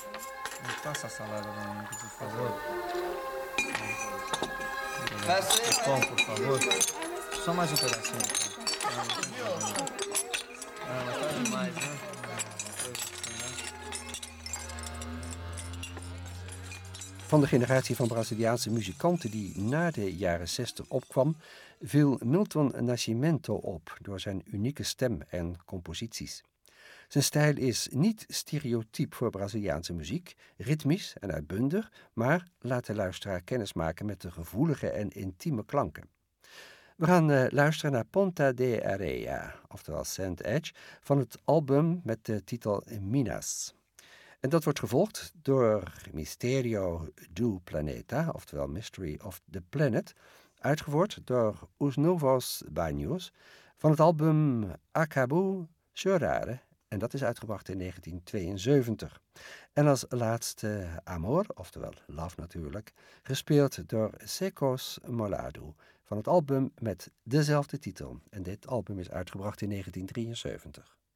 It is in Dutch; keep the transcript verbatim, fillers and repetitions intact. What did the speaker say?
Me passa a salada pra mim, por favor. Pão, por favor. Só mais um pedacinho. Ah, mas tá demais, né? Van de generatie van Braziliaanse muzikanten die na de jaren zestig opkwam, viel Milton Nascimento op door zijn unieke stem en composities. Zijn stijl is niet stereotyp voor Braziliaanse muziek, ritmisch en uitbundig, maar laat de luisteraar kennismaken met de gevoelige en intieme klanken. We gaan uh, luisteren naar Ponta de Areia, oftewel Sand Edge, van het album met de titel Minas. En dat wordt gevolgd door Misterio do Planeta, oftewel Mystery of the Planet, uitgevoerd door Os Novos Banhos van het album Acabo Chorare, en dat is uitgebracht in negentien tweeënzeventig. En als laatste Amor, oftewel Love natuurlijk, gespeeld door Secos Molado van het album met dezelfde titel. En dit album is uitgebracht in negentien drieënzeventig.